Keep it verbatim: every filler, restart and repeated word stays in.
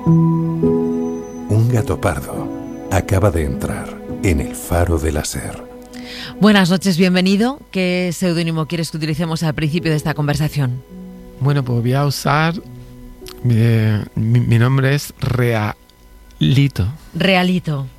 Un gato pardo acaba de entrar en el faro de la SER. Buenas noches, bienvenido. ¿Qué seudónimo quieres que utilicemos al principio de esta conversación? Bueno, pues voy a usar... Mi, mi, mi nombre es Realito. Realito.